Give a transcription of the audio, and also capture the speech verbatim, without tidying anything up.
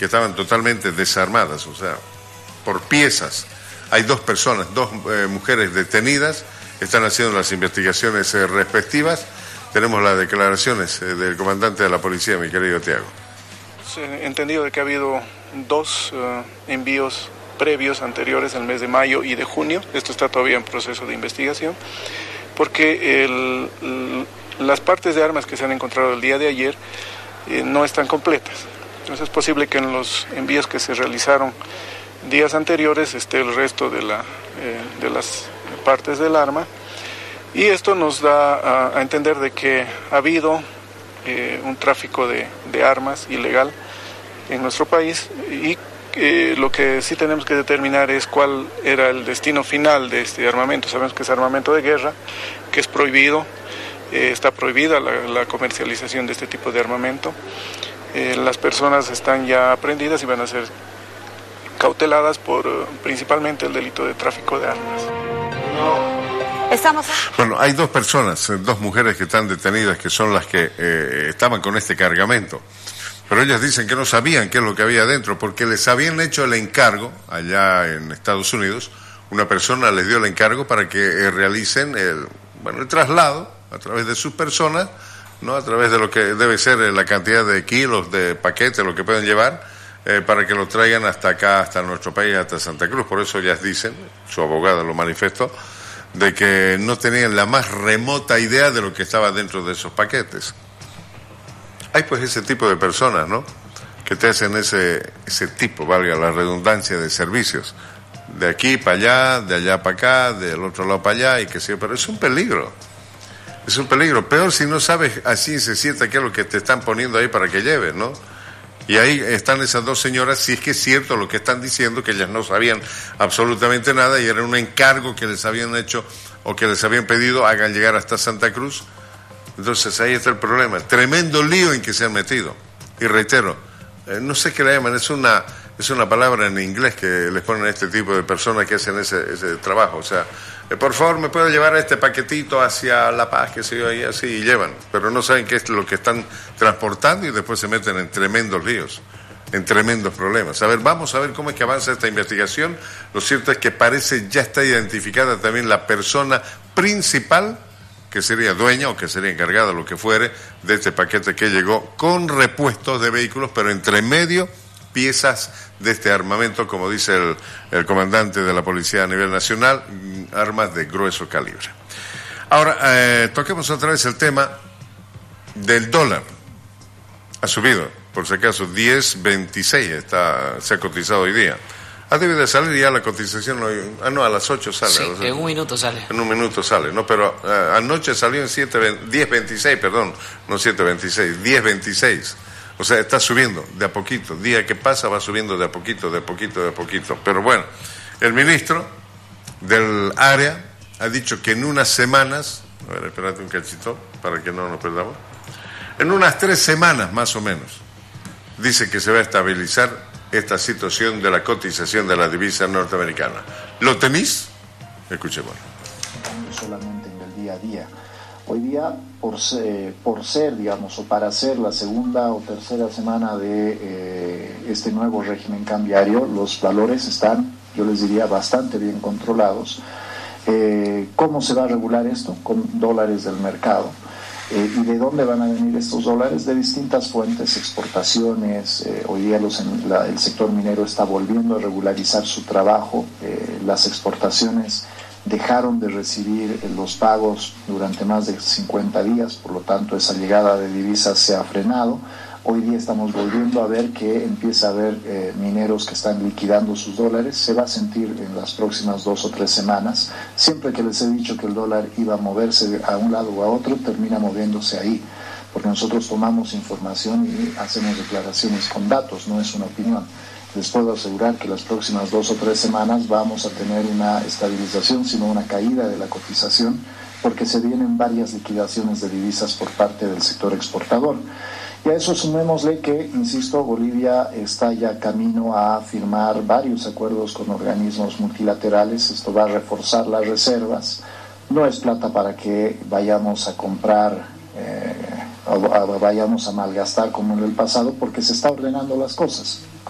que estaban totalmente desarmadas, o sea, por piezas. Hay dos personas, dos eh, mujeres detenidas, están haciendo las investigaciones eh, respectivas. Tenemos las declaraciones eh, del comandante de la policía, mi querido Tiago. He entendido de que ha habido dos uh, envíos previos anteriores en el mes de mayo y de junio. Esto está todavía en proceso de investigación, porque el, el, las partes de armas que se han encontrado el día de ayer eh, no están completas. Entonces es posible que en los envíos que se realizaron días anteriores esté el resto de, la, eh, de las partes del arma, y esto nos da a, a entender de que ha habido eh, un tráfico de, de armas ilegal en nuestro país, y eh, lo que sí tenemos que determinar es cuál era el destino final de este armamento. Sabemos que es armamento de guerra, que es prohibido, eh, está prohibida la, la comercialización de este tipo de armamento. Eh, las personas están ya aprehendidas y van a ser cauteladas por uh, principalmente el delito de tráfico de armas. Estamos... Bueno, hay dos personas, dos mujeres que están detenidas, que son las que eh, estaban con este cargamento, pero ellas dicen que no sabían qué es lo que había dentro, porque les habían hecho el encargo allá en Estados Unidos. Una persona les dio el encargo para que eh, realicen el, bueno, el traslado a través de sus personas, no a través de lo que debe ser eh, la cantidad de kilos de paquetes, lo que pueden llevar, Eh, para que lo traigan hasta acá, hasta nuestro país, hasta Santa Cruz. Por eso ellas dicen, su abogada lo manifestó, de que no tenían la más remota idea de lo que estaba dentro de esos paquetes. Hay pues ese tipo de personas, ¿no?, que te hacen ese, ese tipo, valga la redundancia, de servicios. De aquí para allá, de allá para acá, del otro lado para allá, y que sí, pero es un peligro. Es un peligro. Peor si no sabes así se sienta qué es lo que te están poniendo ahí para que lleves, ¿no? Y ahí están esas dos señoras, si es que es cierto lo que están diciendo, que ellas no sabían absolutamente nada y era un encargo que les habían hecho o que les habían pedido, hagan llegar hasta Santa Cruz. Entonces ahí está el problema, tremendo lío en que se han metido. Y reitero, eh, no sé qué le llaman, es una, es una palabra en inglés que les ponen a este tipo de personas que hacen ese, ese trabajo. O sea, eh, por favor, ¿me puedo llevar este paquetito hacia La Paz, que sé yo, y así, y llevan? Pero no saben qué es lo que están transportando y después se meten en tremendos líos, en tremendos problemas. A ver, vamos a ver cómo es que avanza esta investigación. Lo cierto es que parece ya está identificada también la persona principal, que sería dueña o que sería encargada, lo que fuere, de este paquete que llegó con repuestos de vehículos, pero entre medio piezas de este armamento, como dice el, el comandante de la policía a nivel nacional, armas de grueso calibre. Ahora, eh, toquemos otra vez el tema del dólar. Ha subido, por si acaso, diez veintiséis está, se ha cotizado hoy día. Ah, debe de salir ya la cotización hoy. Ah, no, a las ocho sale. Sí, las ocho. En un minuto sale. En un minuto sale, ¿no? Pero eh, anoche salió en diez veintiséis, perdón, no siete veintiséis, diez veintiséis. O sea, está subiendo de a poquito. Día que pasa va subiendo de a poquito, de a poquito, de a poquito. Pero bueno, el ministro del área ha dicho que en unas semanas, a ver, espérate un cachito para que no nos perdamos, en unas tres semanas más o menos, dice que se va a estabilizar esta situación de la cotización de la divisa norteamericana. ¿Lo temís? Escuchemos. Solamente en el día a día. Hoy día, por ser, por ser, digamos, o para ser la segunda o tercera semana de eh, este nuevo régimen cambiario, los valores están, yo les diría, bastante bien controlados. Eh, ¿Cómo se va a regular esto? Con dólares del mercado. Eh, ¿Y de dónde van a venir estos dólares? De distintas fuentes, exportaciones. Eh, hoy día los, la, el sector minero está volviendo a regularizar su trabajo. Eh, las exportaciones dejaron de recibir eh, los pagos durante más de cincuenta días, por lo tanto esa llegada de divisas se ha frenado. Hoy día estamos volviendo a ver que empieza a haber eh, mineros que están liquidando sus dólares. Se va a sentir en las próximas dos o tres semanas. Siempre que les he dicho que el dólar iba a moverse a un lado o a otro, termina moviéndose ahí, porque nosotros tomamos información y hacemos declaraciones con datos, no es una opinión. Les puedo asegurar que las próximas dos o tres semanas vamos a tener una estabilización, sino una caída de la cotización, porque se vienen varias liquidaciones de divisas por parte del sector exportador. Y a eso sumémosle que, insisto, Bolivia está ya camino a firmar varios acuerdos con organismos multilaterales. Esto va a reforzar las reservas. No es plata para que vayamos a comprar, eh, o, o vayamos a malgastar como en el pasado, porque se está ordenando las cosas.